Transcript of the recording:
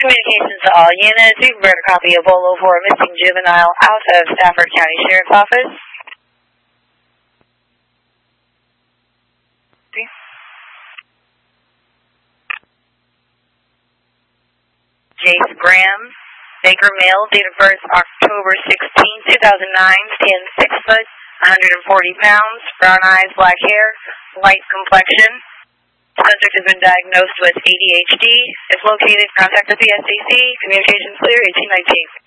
Communications to all units. We've read a copy of Bolo for a missing juvenile out of Stafford County Sheriff's Office. Jace Graham, Baker male, date of birth October 16, 2009, stands 6 foot, 140 pounds, brown eyes, black hair, white complexion. Subject has been diagnosed with ADHD. If located, contact the PSCC. Communications clear, 1819.